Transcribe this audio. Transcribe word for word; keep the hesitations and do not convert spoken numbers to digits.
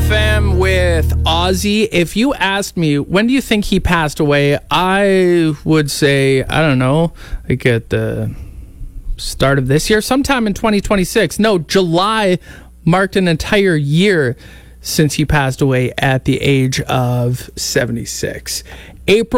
F M with Ozzy. If you asked me, when do you think he passed away? I would say, I don't know, like at the start of this year, sometime in twenty twenty-six. No, July marked an entire year since he passed away at the age of seventy-six. April